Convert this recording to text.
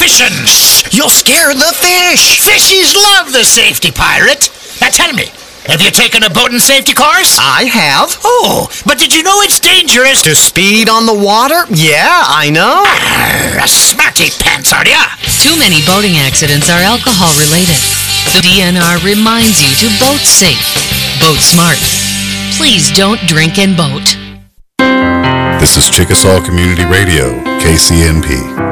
position. Shh! You'll scare the fish. Fishies love the safety pirate. Now tell me, have you taken a boating safety course? I have. Oh, but did you know it's dangerous To speed on the water? Yeah, I know. A smarty pants, are ya? Too many boating accidents are alcohol related. The DNR reminds you to boat safe. Boat smart. Please don't drink and boat. This is Chickasaw Community Radio, KCNP.